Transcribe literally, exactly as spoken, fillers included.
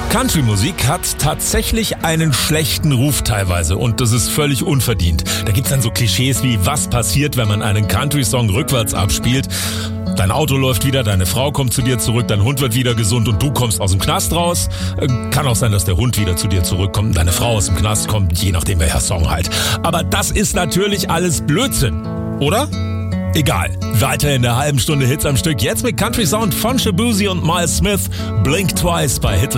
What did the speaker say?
Country-Musik hat tatsächlich einen schlechten Ruf teilweise und das ist völlig unverdient. Da gibt's dann so Klischees wie, was passiert, wenn man einen Country-Song rückwärts abspielt. Dein Auto läuft wieder, deine Frau kommt zu dir zurück, dein Hund wird wieder gesund und du kommst aus dem Knast raus. Kann auch sein, dass der Hund wieder zu dir zurückkommt und deine Frau aus dem Knast kommt, je nachdem welcher Song halt. Aber das ist natürlich alles Blödsinn, oder? Egal, weiter in der halben Stunde Hits am Stück. Jetzt mit Country Sound von Shaboozey und Miles Smith. Blink Twice bei Hit